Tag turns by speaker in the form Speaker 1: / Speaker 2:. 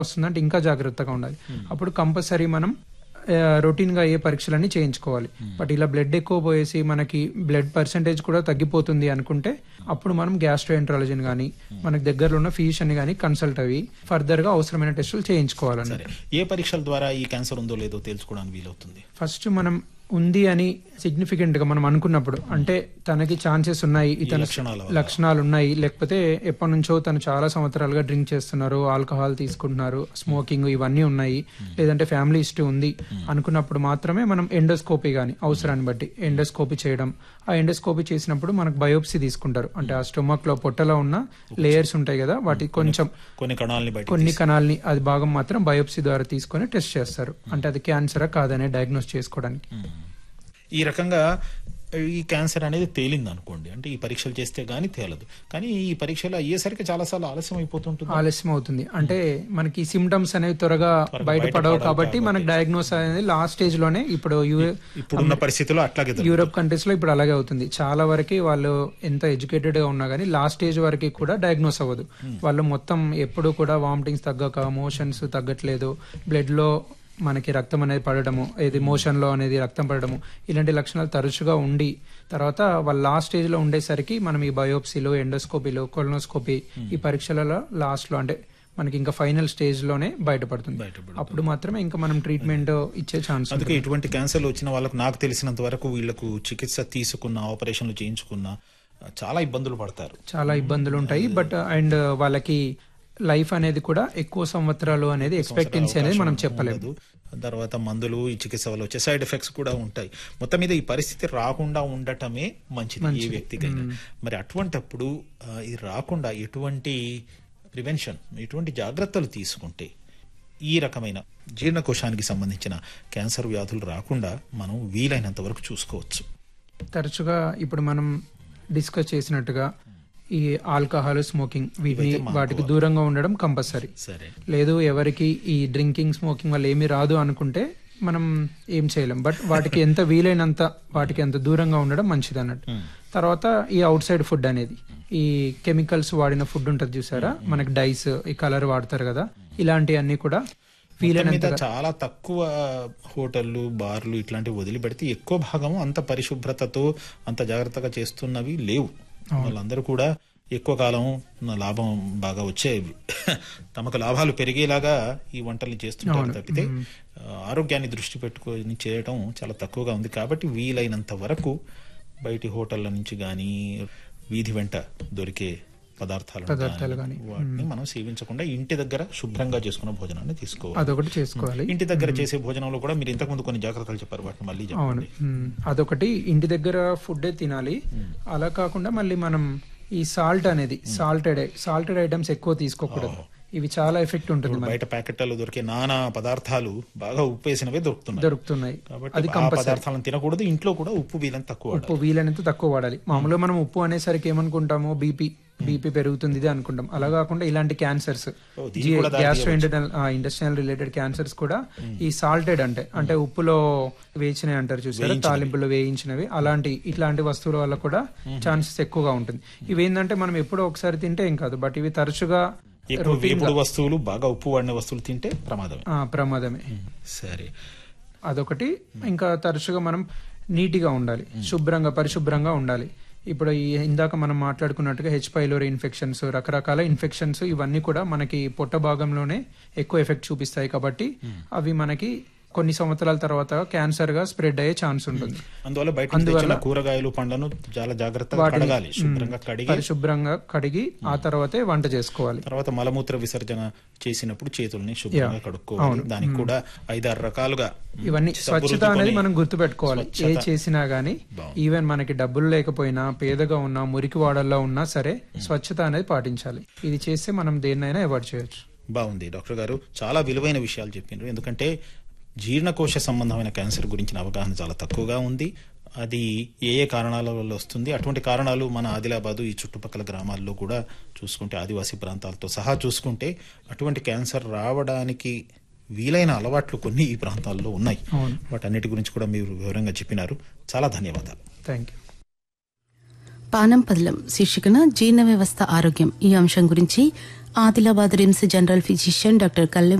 Speaker 1: వస్తుందంటే ఇంకా జాగ్రత్తగా ఉండాలి. అప్పుడు కంపల్సరీ మనం రొటీన్ గా ఏ పరీక్షలన్నీ చేయించుకోవాలి. బట్ ఇలా బ్లడ్ ఎక్కువ పోయేసి మనకి బ్లడ్ పర్సెంటేజ్ కూడా తగ్గిపోతుంది అనుకుంటే అప్పుడు మనం గ్యాస్ట్రోఎంట్రాలజీని కానీ మనకి దగ్గరలో ఉన్న ఫిజిషియన్ కానీ కన్సల్ట్ అవి ఫర్దర్ గా అవసరమైన టెస్టులు చేయించుకోవాలండి.
Speaker 2: ఏ పరీక్షల ద్వారా ఈ క్యాన్సర్ ఉందో లేదో తెలుసుకోవడానికి వీలవుతుంది?
Speaker 1: ఫస్ట్ మనం ఉంది అని సిగ్నిఫికెంట్ గా మనం అనుకున్నప్పుడు, అంటే తనకి ఛాన్సెస్ ఉన్నాయి, ఇతని లక్షణాలు ఉన్నాయి, లేకపోతే ఎప్పటి నుంచో తను చాలా సంవత్సరాలుగా డ్రింక్ చేస్తున్నారు, ఆల్కహాల్ తీసుకుంటున్నారు, స్మోకింగ్ ఇవన్నీ ఉన్నాయి, లేదంటే ఫ్యామిలీ హిస్టరీ ఉంది అనుకున్నప్పుడు మాత్రమే మనం ఎండోస్కోపీ గానీ అవసరాన్ని బట్టి ఎండోస్కోపీ చేయడం. ఆ ఎండోస్కోపీ చేసినప్పుడు మనకు బయోప్సీ తీసుకుంటారు. అంటే ఆ స్టొమక్ లో పొట్టలో ఉన్న లేయర్స్ ఉంటాయి కదా, వాటి కొంచెం కొన్ని కణాలని అది భాగం మాత్రం బయోప్సీ ద్వారా తీసుకొని టెస్ట్ చేస్తారు. అంటే అది క్యాన్సరా కాదనే డయాగ్నోస్ చేసుకోవడానికి.
Speaker 2: ఈ రకంగా ఈ క్యాన్సర్ అనేది తేలింది అనుకోండి, అంటే ఈ పరీక్షలు చేస్తే గానీ తేలదు, కానీ ఈ పరీక్షలు అయ్యేసరికి చాలాసార్లు ఆలస్యం
Speaker 1: అవుతుంది. అంటే మనకి సిమ్టమ్స్ అనేవి త్వరగా బయటపడవు కాబట్టి మనకి డయాగ్నోస్ అనేది లాస్ట్ స్టేజ్ లోనే
Speaker 2: ఇప్పుడున్న పరిస్థితుల్లో అట్లాగే
Speaker 1: యూరోప్ కంట్రీస్ లో ఇప్పుడు అలాగే అవుతుంది. చాలా వరకు వాళ్ళు ఎంత ఎడ్యుకేటెడ్ గా ఉన్నా గానీ లాస్ట్ స్టేజ్ వరకు కూడా డయాగ్నోస్ అవ్వదు. వాళ్ళు మొత్తం ఎప్పుడు కూడా వామిటింగ్స్ తగ్గక, మోషన్స్ తగ్గట్లేదు, బ్లడ్ లో మనకి రక్తం అనేది పడడము, ఏది మోషన్ లో అనేది రక్తం పడడము, ఇలాంటి లక్షణాలు తరచుగా ఉండి తర్వాత వాళ్ళు లాస్ట్ స్టేజ్ లో ఉండేసరికి మనం ఈ బయోప్సీలు, ఎండోస్కోపీలు, కొలనోస్కోపీ ఈ పరీక్షలలో లాస్ట్ లో అంటే మనకి ఇంకా ఫైనల్ స్టేజ్ లోనే బయటపడుతుంది. అప్పుడు మాత్రమే ఇంకా మనం ట్రీట్మెంట్ ఇచ్చే ఛాన్స్.
Speaker 2: అందుకే ఇటువంటి క్యాన్సర్లు వచ్చిన వాళ్ళకు నాకు తెలిసినంత వరకు వీళ్ళకు చికిత్స తీసుకున్న, ఆపరేషన్లు చేయించుకున్న చాలా ఇబ్బందులు పడతారు, చాలా
Speaker 1: ఇబ్బందులు ఉంటాయి. బట్ అండ్ వాళ్ళకి లైఫ్ అనేది కూడా ఎక్కువ సంవత్సరాలు అనేది ఎక్స్పెక్టెన్సీ అనేది మనం చెప్పలేదు.
Speaker 2: తర్వాత మందులు, ఈ చికిత్స వల్ల వచ్చే సైడ్ ఎఫెక్ట్స్ కూడా ఉంటాయి. మొత్తం మీద ఈ పరిస్థితి రాకుండా ఉండటమే మంచిది ఏ వ్యక్తికైనా. మరి అటువంటప్పుడు ఇది రాకుండా ఎటువంటి ప్రివెన్షన్, ఎటువంటి జాగ్రత్తలు తీసుకుంటే ఈ రకమైన జీర్ణకోశానికి సంబంధించిన క్యాన్సర్ వ్యాధులు రాకుండా మనం వీలైనంత వరకు చూసుకోవచ్చు?
Speaker 1: తరచుగా ఇప్పుడు మనం డిస్కస్ చేసినట్టుగా ఈ ఆల్కహాల్, స్మోకింగ్ వాటికి దూరంగా ఉండడం కంపల్సరీ. లేదు ఎవరికి ఈ డ్రింకింగ్, స్మోకింగ్ వల్ల ఏమీ రాదు అనుకుంటే మనం ఏం చేయలేం. బట్ వాటికి ఎంత వీలైనంత వాటికి ఎంత దూరంగా ఉండడం మంచిది అన్నట్టు. తర్వాత ఈ అవుట్ సైడ్ ఫుడ్ అనేది, ఈ కెమికల్స్ వాడిన ఫుడ్ ఉంటుంది చూసారా, మనకి డైస్, ఈ కలర్ వాడతారు కదా, ఇలాంటివన్నీ కూడా
Speaker 2: వీలైనంత చాలా తక్కువ హోటళ్లు, బార్లు ఇట్లాంటివి వదిలిపెడితే ఎక్కువ భాగం అంత పరిశుభ్రతతో అంత జాగ్రత్తగా చేస్తున్నవి లేవు. వాళ్ళందరూ కూడా ఎక్కువ కాలం లాభం బాగా వచ్చే తమకు లాభాలు పెరిగేలాగా ఈ వంటల్ని చేస్తుంటారు తప్పితే ఆరోగ్యాన్ని దృష్టి పెట్టుకొని చేయడం చాలా తక్కువగా ఉంది. కాబట్టి వీలైనంత వరకు బయటి హోటళ్ల నుంచి గానీ, వీధి వెంట దొరికే పదార్థాలు వాటిని మనం సేవించకుండా ఇంటి దగ్గర శుభ్రంగా చేసుకున్న భోజనాన్ని తీసుకోవాలి.
Speaker 1: అదొకటి చేసుకోవాలి.
Speaker 2: ఇంటి దగ్గర చేసే భోజనంలో కూడా మీరు ఇంతకు ముందు కొన్ని జాగ్రత్తలు చెప్పారు, వాటిని మళ్ళీ చెప్పండి.
Speaker 1: అదొకటి, ఇంటి దగ్గర ఫుడ్డే తినాలి. అలా కాకుండా మళ్ళీ మనం ఈ సాల్ట్ అనేది సాల్టెడ్ ఐటమ్స్ ఎక్కువ తీసుకోకూడదు. ఇవి చాలా ఎఫెక్ట్ ఉంటుంది.
Speaker 2: బయట ప్యాకెట్లలో దొరికే నానా పదార్థాలు బాగా ఉప్పు వేసినవే దొరుకుతున్నాయి.
Speaker 1: అది
Speaker 2: పదార్థాలను తినకూడదు. ఇంట్లో కూడా ఉప్పు
Speaker 1: వీలైనంత తక్కువ వాడాలి. మామూలుగా మనం ఉప్పు అనేసరికి ఏమనుకుంటాము, బీపీ పెరుగుతుంది అనుకుంటాం. అలా కాకుండా ఇలాంటి క్యాన్సర్స్, ఇండస్ట్రియల్ రిలేటెడ్ క్యాన్సర్స్ కూడా ఈ సాల్టెడ్ అంటే ఉప్పులో వేయించినవి అంటారు చూసారా, తాలింపులో వేయించినవి, ఇట్లాంటి వస్తువుల వల్ల కూడా ఛాన్సెస్ ఎక్కువగా ఉంటుంది. ఇవేంటంటే మనం ఎప్పుడో ఒకసారి తింటే ఏం కాదు, బట్ ఇవి తరచుగా
Speaker 2: వేపుడు వస్తువులు, బాగా ఉప్పు వాడిన వస్తువులు తింటే
Speaker 1: ప్రమాదమే.
Speaker 2: సరే,
Speaker 1: అదొకటి. ఇంకా తరచుగా మనం నీటిగా ఉండాలి, పరిశుభ్రంగా ఉండాలి. ఇప్పుడు ఇందాక మనం మాట్లాడుకున్నట్టుగా హెచ్ పైలోరీ ఇన్ఫెక్షన్స్, రకరకాల ఇన్ఫెక్షన్స్, ఇవన్నీ కూడా మనకి పొట్ట భాగంలోనే ఎక్కువ ఎఫెక్ట్ చూపిస్తాయి. కాబట్టి అవి మనకి కొన్ని సంవత్సరాల తర్వాత క్యాన్సర్ గా స్ప్రెడ్ అయ్యే ఛాన్స్ ఉంటుంది.
Speaker 2: అందువల్ల కూరగాయలు, పండ్లను చాలా జాగ్రత్తగా కడగాలి,
Speaker 1: పరిశుభ్రంగా కడిగి ఆ తర్వాతే వంట చేసుకోవాలి.
Speaker 2: తర్వాత మలమూత్ర విసర్జన చేసినప్పుడు చేతుల్ని శుభ్రంగా కడుక్కోవాలి. దానికి కూడా 5-6 రకాలుగా
Speaker 1: ఇవన్నీ స్వచ్ఛత అనేది మనం గుర్తుపెట్టుకోవాలి. ఏ చేసినా గానీ, ఈవెన్ మనకి డబ్బులు లేకపోయినా, పేదగా ఉన్నా, మురికి వాడల్లో ఉన్నా సరే స్వచ్ఛత అనేది పాటించాలి. ఇది చేస్తే మనం దేన్నైనా అవాయిడ్ చేయొచ్చు.
Speaker 2: బాగుంది డాక్టర్ గారు, చాలా విలువైన విషయాలు చెప్పినారు. ఎందుకంటే జీర్ణకోశ సంబంధమైన క్యాన్సర్ గురించిన అవగాహన చాలా తక్కువగా ఉంది. అది ఏ కారణాల వల్ల వస్తుంది, అటువంటి కారణాలు మన ఆదిలాబాదు, ఈ చుట్టుపక్కల గ్రామాల్లో కూడా చూసుకుంటే, ఆదివాసీ ప్రాంతాలతో సహా చూసుకుంటే అటువంటి క్యాన్సర్ రావడానికి వీలైన అలవాట్లు కొన్ని ఈ ప్రాంతాల్లో ఉన్నాయి. వాటన్నిటి గురించి కూడా మీరు వివరంగా చెప్పినారు. చాలా ధన్యవాదాలు.
Speaker 1: Thank you.
Speaker 3: పానం పదలం శీర్షికన జీర్ణ వ్యవస్థ ఆరోగ్యం ఈ అంశం గురించి Adilabad RIMS general physician doctor Kallem